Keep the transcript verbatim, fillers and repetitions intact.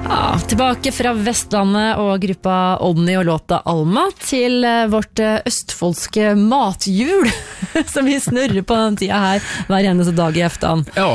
Ja, tilbake fra Vestlandet og gruppa Odny og låta Alma til vårt østfoldske mathjul som vi snurrer på den tida her hver eneste dag i eftan. Ja,